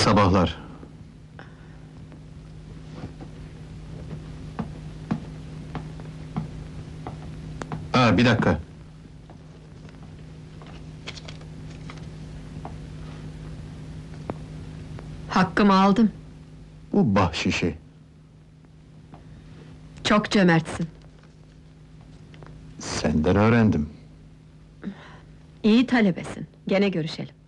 sabahlar. Bir dakika. Hakkımı aldım. Bu bahşişi. Çok cömertsin. Senden öğrendim. İyi talebesin. Gene görüşelim.